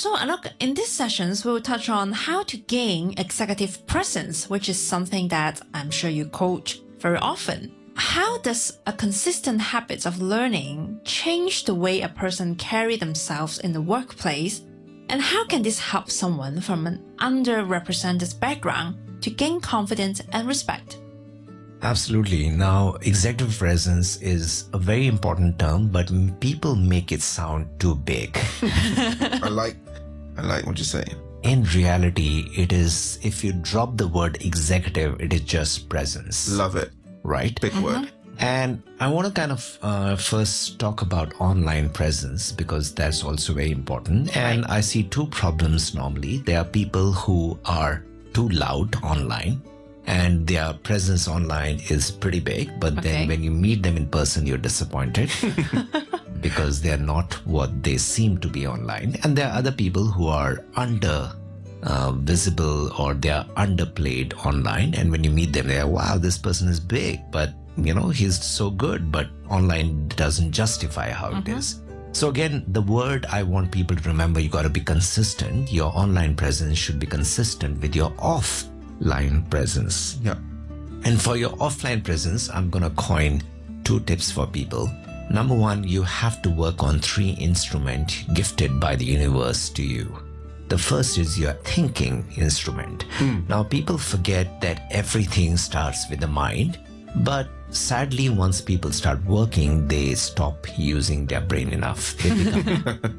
So, Alok, in these sessions, we'll touch on how to gain executive presence, which is something that I'm sure you coach very often. How does a consistent habit of learning change the way a person carry themselves in the workplace? And how can this help someone from an underrepresented background to gain confidence and respect? Absolutely. Now, executive presence is a very important term, but people make it sound too big. I like what you say. In reality, it is, if you drop the word executive, it is just presence. Love it. Right? Big word. And I want to kind of first talk about online presence because that's also very important. And I see two problems normally. There are people who are too loud online and their presence online is pretty big. But then when you meet them in person, you're disappointed because they're not what they seem to be online. And there are other people who are visible or they are underplayed online. And when you meet them, they're, wow, this person is big, but he's so good, but online doesn't justify how it is. So again, the word I want people to remember, you got to be consistent. Your online presence should be consistent with your offline presence. Yeah. And for your offline presence, I'm going to coin 2 tips for people. Number 1, you have to work on 3 instruments gifted by the universe to you. The first is your thinking instrument. Now, people forget that everything starts with the mind, but sadly, once people start working, they stop using their brain enough. They become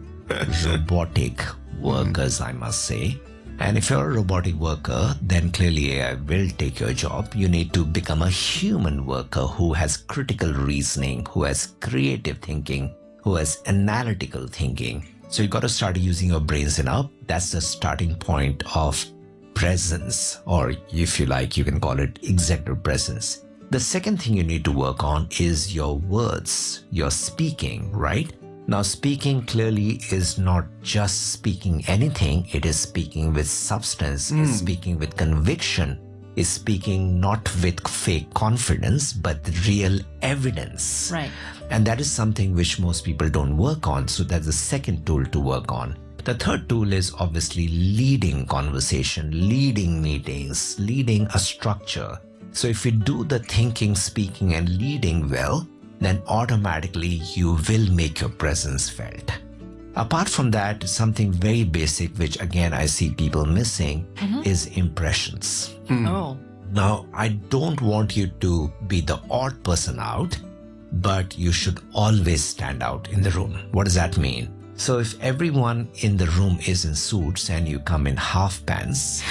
robotic workers, I must say. And if you're a robotic worker, then clearly AI will take your job. You need to become a human worker who has critical reasoning, who has creative thinking, who has analytical thinking. So you got to start using your brains enough. That's the starting point of presence, or if you like, you can call it executive presence. The second thing you need to work on is your words, your speaking, right? Now, speaking clearly is not just speaking anything. It is speaking with substance, it's speaking with conviction, is speaking not with fake confidence, but real evidence. Right. And that is something which most people don't work on. So that's the second tool to work on. The third tool is obviously leading conversation, leading meetings, leading a structure. So if you do the thinking, speaking, and leading well, then automatically you will make your presence felt. Apart from that, something very basic, which again I see people missing, is impressions. Oh. Now, I don't want you to be the odd person out, but you should always stand out in the room. What does that mean? So if everyone in the room is in suits and you come in half pants,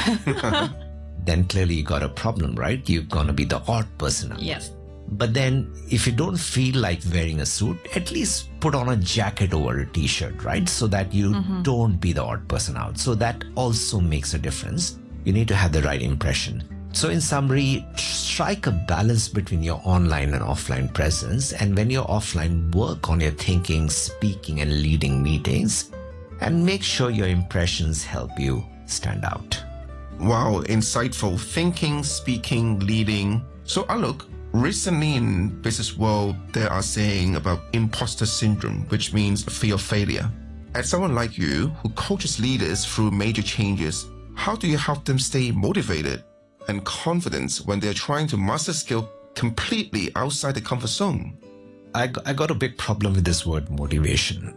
then clearly you got a problem, right? You're going to be the odd person out. Yes. But then if you don't feel like wearing a suit, at least put on a jacket over a t-shirt, right? So that you don't be the odd person out. So that also makes a difference. You need to have the right impression. So in summary, strike a balance between your online and offline presence. And when you're offline, work on your thinking, speaking, and leading meetings. And make sure your impressions help you stand out. Wow, insightful. Thinking, speaking, leading. So Alok, recently in business world, they are saying about imposter syndrome, which means fear of failure. As someone like you who coaches leaders through major changes, how do you help them stay motivated and confident when they're trying to master skill completely outside the comfort zone? I got a big problem with this word motivation.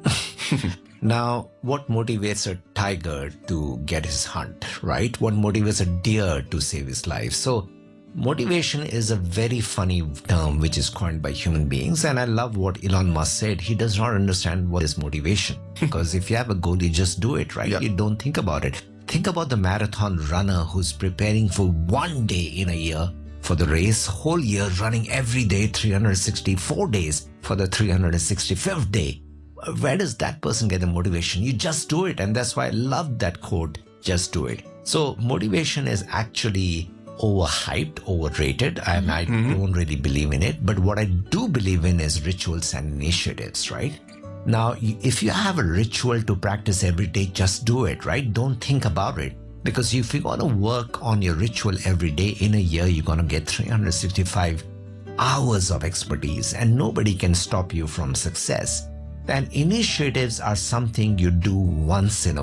Now, what motivates a tiger to get his hunt, right? What motivates a deer to save his life? So motivation is a very funny term which is coined by human beings. And I love what Elon Musk said. He does not understand what is motivation. Because if you have a goal, you just do it, right? Yeah. You don't think about it. Think about the marathon runner who's preparing for one day in a year for the race, whole year running every day, 364 days for the 365th day. Where does that person get the motivation? You just do it. And that's why I love that quote, just do it. So motivation is actually overhyped, overrated, and I don't really believe in it. But what I do believe in is rituals and initiatives, right? Now, if you have a ritual to practice every day, just do it, right? Don't think about it. Because if you're going to work on your ritual every day in a year, you're going to get 365 hours of expertise and nobody can stop you from success. And initiatives are something you do once in a